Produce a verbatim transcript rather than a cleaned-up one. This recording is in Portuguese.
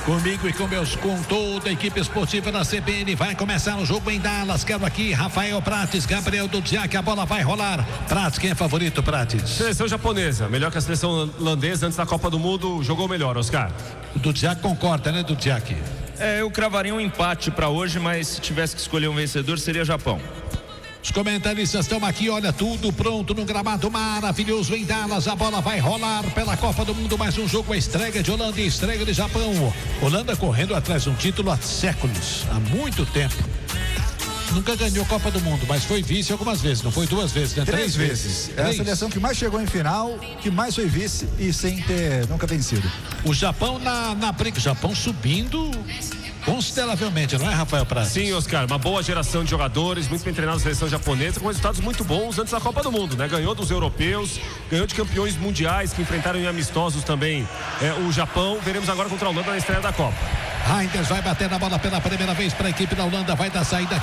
Comigo e com meus, com toda a equipe esportiva da C B N. Vai começar o jogo em Dallas. Quero aqui Rafael Prates, Gabriel Dudziak. A bola vai rolar. Prates, quem é favorito, Prates? Seleção japonesa, melhor que a seleção holandesa antes da Copa do Mundo, jogou melhor, Oscar. O Dudziak concorda, né, Dudziak? É, eu cravaria um empate para hoje, mas se tivesse que escolher um vencedor, seria Japão. Os comentaristas estão aqui, olha, tudo pronto no gramado maravilhoso em Dallas. A bola vai rolar pela Copa do Mundo. Mais um jogo, a estreia de Holanda e estreia de Japão. Holanda correndo atrás de um título há séculos, há muito tempo. Nunca ganhou Copa do Mundo, mas foi vice algumas vezes, não foi duas vezes, né? Três, Três vezes. vezes. É a seleção que mais chegou em final, que mais foi vice e sem ter nunca vencido. O Japão na, na briga, o Japão subindo consideravelmente, não é, Rafael Prates? Sim, Oscar, uma boa geração de jogadores, muito bem treinada na seleção japonesa, com resultados muito bons antes da Copa do Mundo, né? Ganhou dos europeus, ganhou de campeões mundiais que enfrentaram em amistosos também é, o Japão. Veremos agora contra a Holanda na estreia da Copa. Reinders vai bater na bola pela primeira vez para a equipe da Holanda, vai dar saída